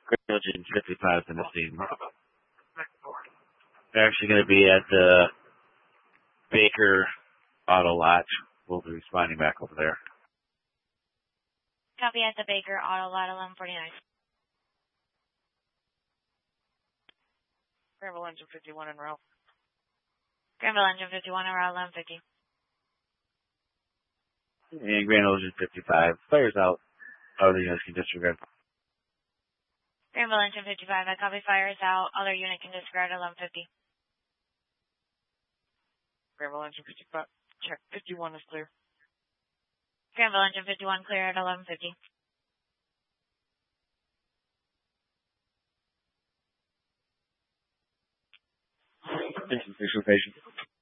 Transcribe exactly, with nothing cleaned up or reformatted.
Grand Ocean fifty-five in the scene. They're actually going to be at the Baker Auto Lot. We'll be responding back over there. Copy at the Baker Auto Lot, eleven forty-nine. Granville Engine fifty-one en route. Granville Engine fifty-one en route, eleven fifty. And Grand Ocean fifty-five. Fires out. Other units can disregard. Granville Engine fifty-five, I copy, fires out. Other unit can disregard, eleven fifty. Granville Engine fifty-five, check, fifty-one is clear. Granville Engine fifty-one, clear at eleven fifty. This is visualization.